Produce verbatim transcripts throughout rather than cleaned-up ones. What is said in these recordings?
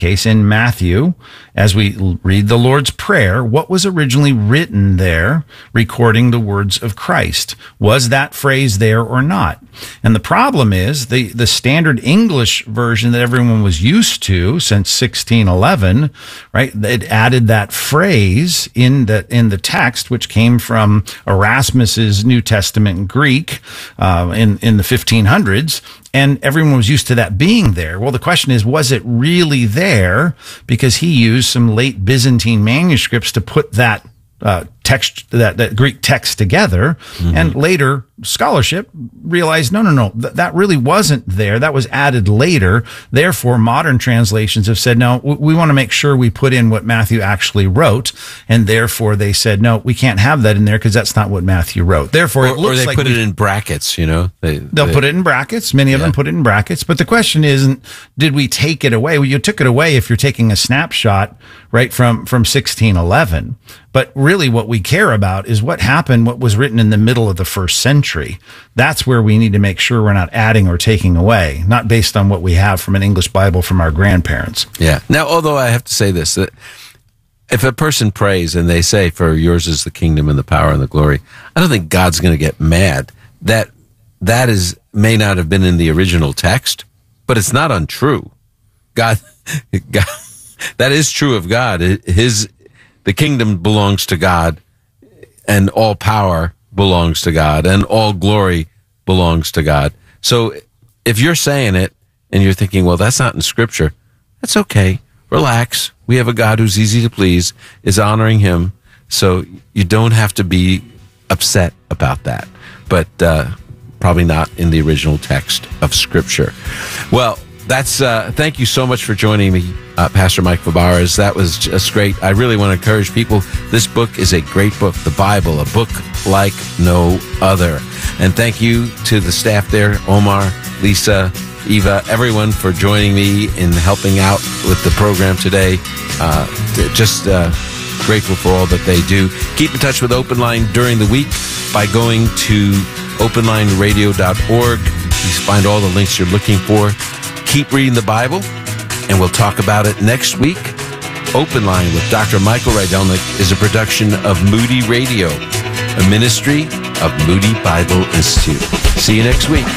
case in Matthew, as we read the Lord's Prayer, what was originally written there, recording the words of Christ? Was that phrase there or not? And the problem is the, the standard English version that everyone was used to since sixteen eleven, right? It added that phrase in the, in the text, which came from Erasmus's New Testament Greek, uh, in, in the fifteen hundreds. And everyone was used to that being there. Well, the question is, was it really there? Because he used some late Byzantine manuscripts to put that uh, text, that, that Greek text together. Mm-hmm. And later scholarship realized, no, no, no, th- that really wasn't there. That was added later. Therefore, modern translations have said, no, w- we want to make sure we put in what Matthew actually wrote. And therefore they said, no, we can't have that in there because that's not what Matthew wrote. Therefore, or, it looks or they like put we, it in brackets, you know, they, they'll they, put it in brackets. Many of yeah. them put it in brackets. But the question isn't, did we take it away? Well, you took it away if you're taking a snapshot right from, from sixteen eleven. But really what we care about is what happened, what was written in the middle of the first century. That's where we need to make sure we're not adding or taking away, not based on what we have from an English Bible from our grandparents. Yeah. Now, although I have to say this, that if a person prays and they say, for yours is the kingdom and the power and the glory, I don't think God's going to get mad. That, that is, may not have been in the original text, but it's not untrue. God, God, that is true of God. His, the kingdom belongs to God, and all power belongs to God, and all glory belongs to God. So if you're saying it and you're thinking, well, that's not in Scripture, that's okay. Relax. We have a God who's easy to please, is honoring him. So you don't have to be upset about that. But uh, probably not in the original text of Scripture. Well, that's uh, thank you so much for joining me, uh, Pastor Mike Fabarez. That was just great. I really want to encourage people. This book is a great book, the Bible, a book like no other. And thank you to the staff there, Omar, Lisa, Eva, everyone for joining me in helping out with the program today. Uh, just uh, grateful for all that they do. Keep in touch with Open Line during the week by going to open line radio dot org. You find all the links you're looking for. Keep reading the Bible, and we'll talk about it next week. Open Line with Doctor Michael Rydelnik is a production of Moody Radio, a ministry of Moody Bible Institute. See you next week.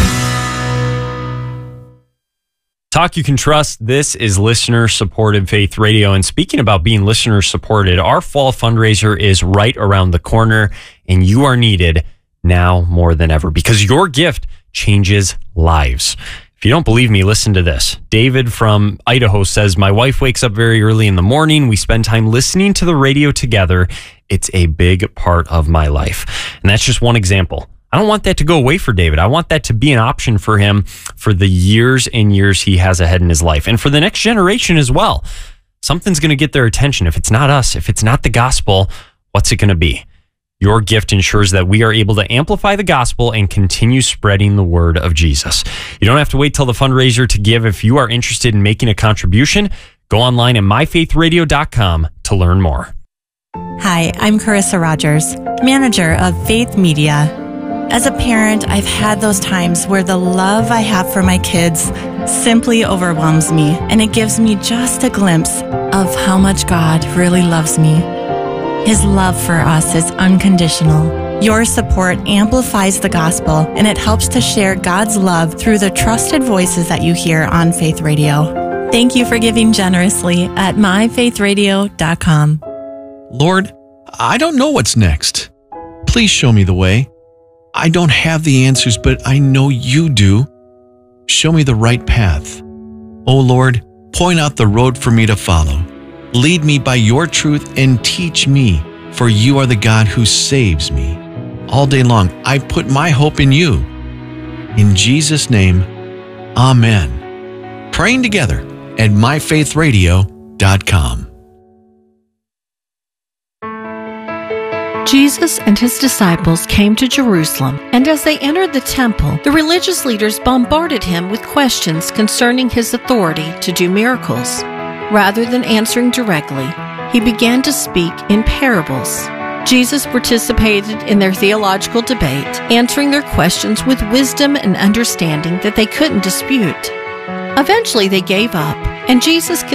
Talk you can trust. This is listener-supported Faith Radio. And speaking about being listener-supported, our fall fundraiser is right around the corner, and you are needed now more than ever because your gift changes lives. If you don't believe me, listen to this. David from Idaho says, my wife wakes up very early in the morning. We spend time listening to the radio together. It's a big part of my life. And that's just one example. I don't want that to go away for David. I want that to be an option for him for the years and years he has ahead in his life and for the next generation as well. Something's going to get their attention. If it's not us, if it's not the gospel, what's it going to be? Your gift ensures that we are able to amplify the gospel and continue spreading the word of Jesus. You don't have to wait till the fundraiser to give. If you are interested in making a contribution, go online at my faith radio dot com to learn more. Hi, I'm Carissa Rogers, manager of Faith Media. As a parent, I've had those times where the love I have for my kids simply overwhelms me, and it gives me just a glimpse of how much God really loves me. His love for us is unconditional. Your support amplifies the gospel, and it helps to share God's love through the trusted voices that you hear on Faith Radio. Thank you for giving generously at my faith radio dot com. Lord, I don't know what's next. Please show me the way. I don't have the answers, but I know you do. Show me the right path. Oh Lord, point out the road for me to follow. Lead me by your truth and teach me, for you are the God who saves me. All day long, I put my hope in you. In Jesus' name, amen. Praying together at my faith radio dot com. Jesus and his disciples came to Jerusalem, and as they entered the temple, the religious leaders bombarded him with questions concerning his authority to do miracles. Rather than answering directly, he began to speak in parables. Jesus participated in their theological debate, answering their questions with wisdom and understanding that they couldn't dispute. Eventually, they gave up And Jesus